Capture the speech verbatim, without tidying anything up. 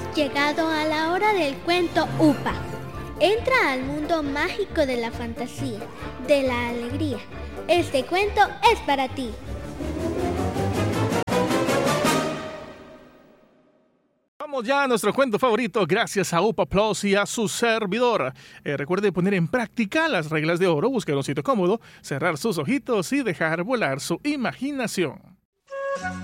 llegado a la hora del cuento UPA. Entra al mundo mágico de la fantasía, de la alegría. Este cuento es para ti. Vamos ya a nuestro cuento favorito gracias a UPA Plus y a su servidor. Eh, recuerde poner en práctica las reglas de oro, buscar un sitio cómodo, cerrar sus ojitos y dejar volar su imaginación.